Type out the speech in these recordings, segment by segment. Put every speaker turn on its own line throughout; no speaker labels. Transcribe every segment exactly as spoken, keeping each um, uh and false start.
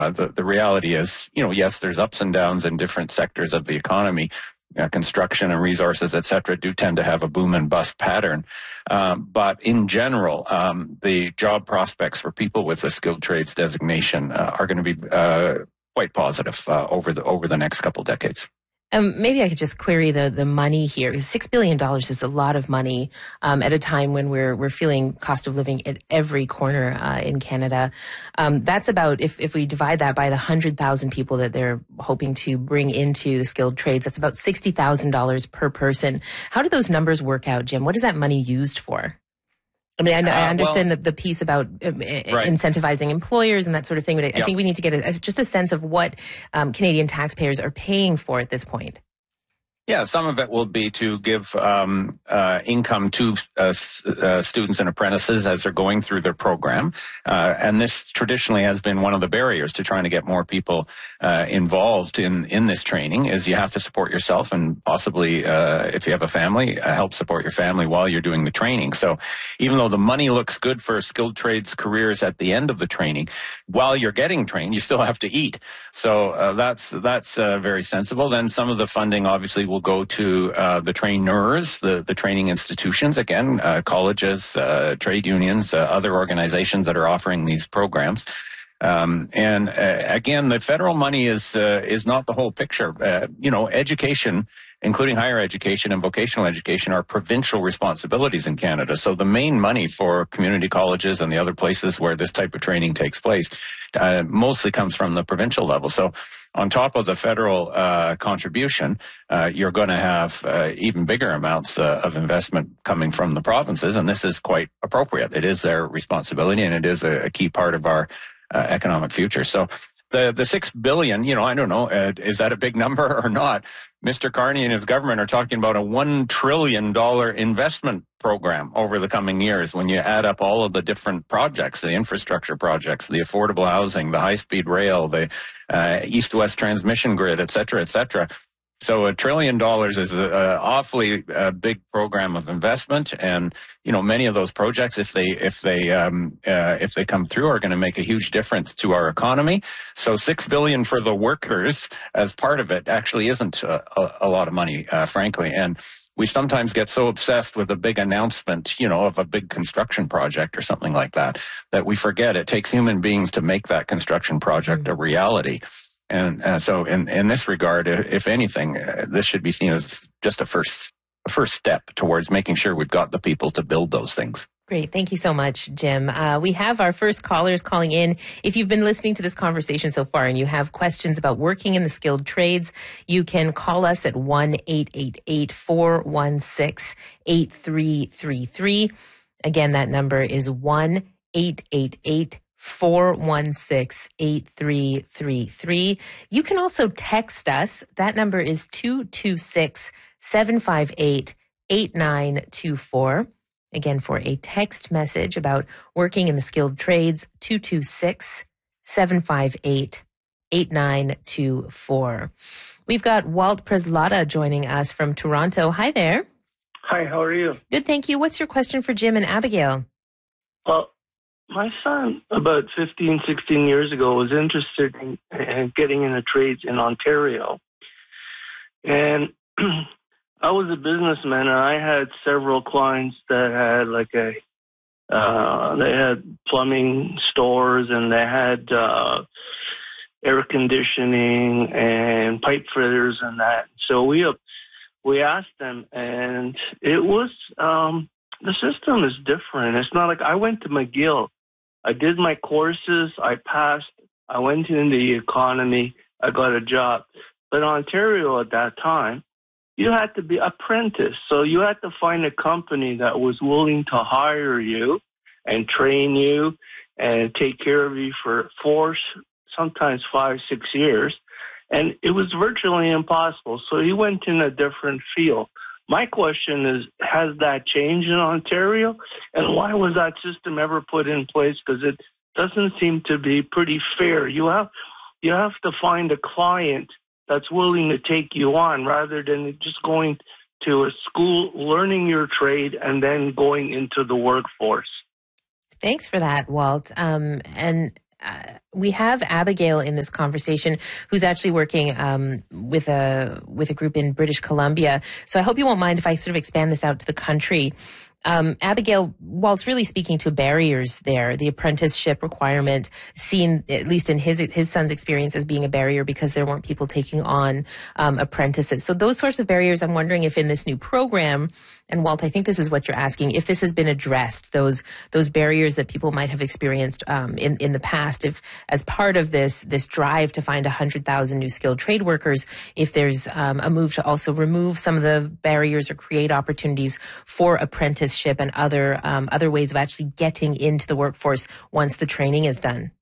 uh, the, the reality is, you know, yes, there's ups and downs in different sectors of the economy. Uh, construction and resources, et cetera, do tend to have a boom and bust pattern. Um, but in general, um, the job prospects for people with a skilled trades designation uh, are going to be uh, quite positive uh, over the over the next couple decades.
Um, maybe I could just query the, the money here. Six billion dollars is a lot of money um, at a time when we're we're feeling cost of living at every corner uh, in Canada. Um, that's about, if, if we divide that by the one hundred thousand people that they're hoping to bring into the skilled trades, that's about sixty thousand dollars per person. How do those numbers work out, Jim? What is that money used for? I mean, I, I understand uh, well, the, the piece about uh, right. incentivizing employers and that sort of thing, but I, yep. I think we need to get a, a, just a sense of what um, Canadian taxpayers are paying for at this point.
Yeah, some of it will be to give um, uh, income to uh, uh, students and apprentices as they're going through their program. Uh, and this traditionally has been one of the barriers to trying to get more people uh, involved in, in this training, is you have to support yourself and possibly, uh, if you have a family, uh, help support your family while you're doing the training. So even though the money looks good for skilled trades careers at the end of the training, while you're getting trained, you still have to eat. So uh, that's, that's uh, very sensible. Then some of the funding obviously will go to uh, the trainers, the, the training institutions, again, uh, colleges, uh, trade unions, uh, other organizations that are offering these programs. Um, and uh, again, the federal money is uh, is not the whole picture. Uh, you know, education, including higher education and vocational education, are provincial responsibilities in Canada. So the main money for community colleges and the other places where this type of training takes place uh, mostly comes from the provincial level. So on top of the federal uh, contribution, uh, you're going to have uh, even bigger amounts uh, of investment coming from the provinces, and this is quite appropriate. It is their responsibility, and it is a, a key part of our uh, economic future. So the the six billion, you know, I don't know, uh, is that a big number or not? Mister Carney and his government are talking about a one trillion dollars investment program over the coming years when you add up all of the different projects, the infrastructure projects, the affordable housing, the high-speed rail, the uh, east-west transmission grid, et cetera, et cetera. So a trillion dollars is an awfully uh, big program of investment, and you know many of those projects, if they if they um, uh, if they come through, are going to make a huge difference to our economy. So six billion for the workers as part of it actually isn't a, a, a lot of money, uh, frankly. And we sometimes get so obsessed with a big announcement, you know, of a big construction project or something like that, that we forget it takes human beings to make that construction project a reality. And uh, so in, in this regard, if anything, uh, this should be seen as just a first a first step towards making sure we've got the people to build those things.
Great. Thank you so much, Jim. Uh, we have our first callers calling in. If you've been listening to this conversation so far and you have questions about working in the skilled trades, you can call us at one eight eight eight, four one six, eight three three three. Again, that number is one eight eight eight, four one six, eight three three three. You can also text us. That number is two two six, seven five eight, eight nine two four. Again, for a text message about working in the skilled trades, two two six, seven five eight, eight nine two four. We've got Walt Preslata joining us from Toronto. Hi there.
Hi, how are you?
Good, thank you. What's your question for Jim and Abigail?
Well, my son, about fifteen, sixteen years ago, was interested in, in getting into trades in Ontario. And I was a businessman, and I had several clients that had like a, uh, they had plumbing stores, and they had uh, air conditioning and pipe fitters and that. So we we asked them, and it was, um, the system is different. It's not like I went to McGill. I did my courses, I passed, I went in the economy, I got a job. But Ontario at that time, you had to be apprentice. So you had to find a company that was willing to hire you and train you and take care of you for four, sometimes five, six years. And it was virtually impossible. So he went in a different field. My question is, has that changed in Ontario? And why was that system ever put in place? Because it doesn't seem to be pretty fair. You have, you have to find a client that's willing to take you on rather than just going to a school, learning your trade, and then going into the workforce.
Thanks for that, Walt. Um, and uh, we have Abigail in this conversation, who's actually working um, with a with a group in British Columbia. So I hope you won't mind if I sort of expand this out to the country. Um, Abigail, while it's really speaking to barriers there, the apprenticeship requirement seen, at least in his his son's experience, as being a barrier because there weren't people taking on um, apprentices. So those sorts of barriers, I'm wondering if in this new program, and Walt, I think this is what you're asking, if this has been addressed, those those barriers that people might have experienced um, in, in the past, if as part of this this drive to find one hundred thousand new skilled trade workers, if there's um, a move to also remove some of the barriers or create opportunities for apprenticeship and other um, other ways of actually getting into the workforce once the training is done.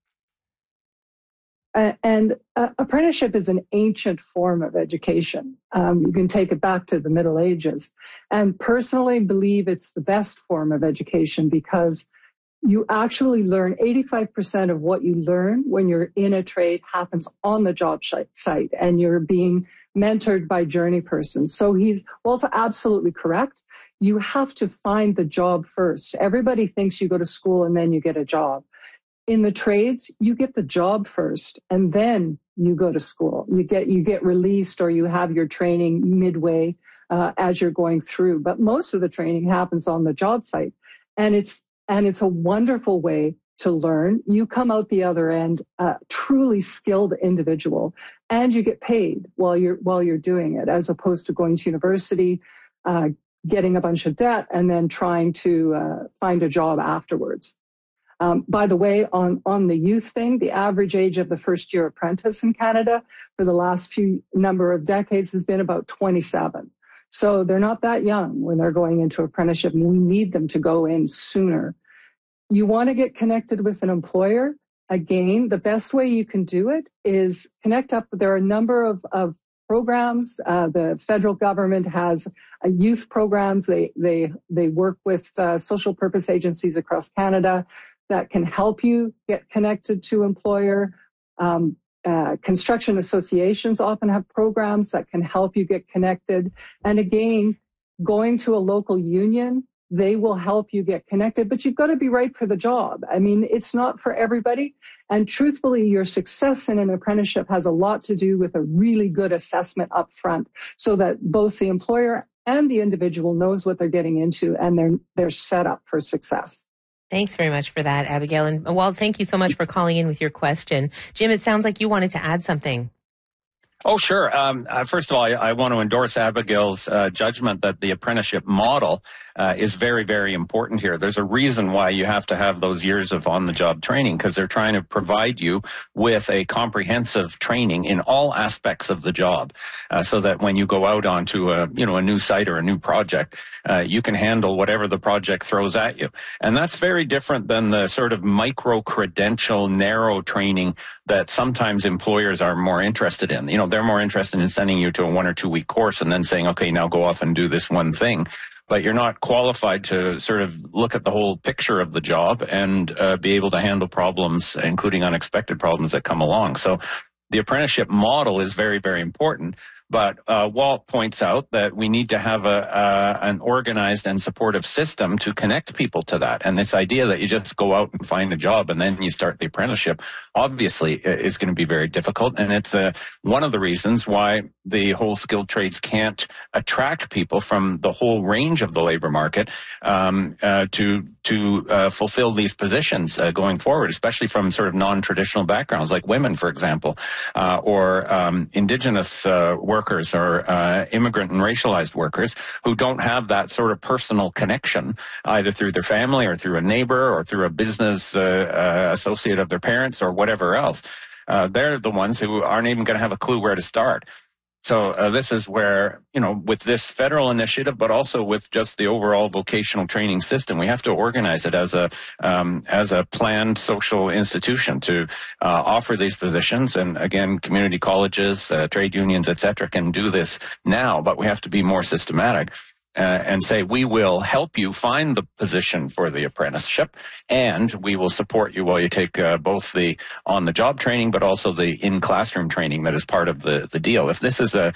Uh, and uh, apprenticeship is an ancient form of education. Um, you can take it back to the Middle Ages. And personally believe it's the best form of education because you actually learn eighty-five percent of what you learn when you're in a trade happens on the job site, and you're being mentored by journey persons. So he's, Walt's absolutely correct. You have to find the job first. Everybody thinks you go to school and then you get a job. In the trades, you get the job first, and then you go to school. You get you get released, or you have your training midway uh, as you're going through. But most of the training happens on the job site, and it's and it's a wonderful way to learn. You come out the other end a truly skilled individual, and you get paid while you're while you're doing it, as opposed to going to university, uh, getting a bunch of debt, and then trying to uh, find a job afterwards. Um, by the way, on, on the youth thing, the average age of the first year apprentice in Canada for the last few number of decades has been about twenty-seven. So they're not that young when they're going into apprenticeship, and we need them to go in sooner. You want to get connected with an employer. Again, the best way you can do it is connect up. There are a number of, of programs. Uh, the federal government has uh, youth programs. They, they, they work with uh, social purpose agencies across Canada that can help you get connected to employer. Um, uh, construction associations often have programs that can help you get connected. And again, going to a local union, they will help you get connected, but you've got to be right for the job. I mean, it's not for everybody. And truthfully, your success in an apprenticeship has a lot to do with a really good assessment up front, so that both the employer and the individual knows what they're getting into, and they're, they're set up for success.
Thanks very much for that, Abigail. And Walt, thank you so much for calling in with your question. Jim, it sounds like you wanted to add something.
Oh, sure. Um, uh, first of all, I, I want to endorse Abigail's uh, judgment that the apprenticeship model uh, is very, very important here. There's a reason why you have to have those years of on-the-job training, because they're trying to provide you with a comprehensive training in all aspects of the job, uh, so that when you go out onto a, you know, a new site or a new project, uh, you can handle whatever the project throws at you. And that's very different than the sort of micro-credential, narrow training that sometimes employers are more interested in. You know, they're more interested in sending you to a one or two week course and then saying, okay, now go off and do this one thing. But you're not qualified to sort of look at the whole picture of the job and uh, be able to handle problems, including unexpected problems that come along. So the apprenticeship model is very, very important. But uh, Walt points out that we need to have a uh, an organized and supportive system to connect people to that. And this idea that you just go out and find a job and then you start the apprenticeship, obviously, is going to be very difficult. And it's uh, one of the reasons why the whole skilled trades can't attract people from the whole range of the labor market um, uh, to to uh, fulfill these positions uh, going forward, especially from sort of non-traditional backgrounds, like women, for example, uh, or um, indigenous uh, workers or uh, immigrant and racialized workers who don't have that sort of personal connection, either through their family or through a neighbor or through a business uh, uh, associate of their parents or whatever else. Uh, they're the ones who aren't even going to have a clue where to start. So uh, this is where, you know, with this federal initiative, but also with just the overall vocational training system, we have to organize it as a um, as a planned social institution to uh, offer these positions. And again, community colleges, uh, trade unions, et cetera, can do this now, but we have to be more systematic. Uh, and say, we will help you find the position for the apprenticeship, and we will support you while you take uh, both the on-the-job training, but also the in-classroom training that is part of the, the deal. If this is a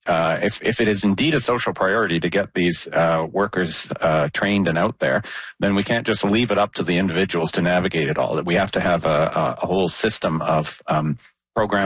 uh, if, if it is indeed a social priority to get these uh, workers uh, trained and out there, then we can't just leave it up to the individuals to navigate it all. That we have to have a, a, a whole system of um, programs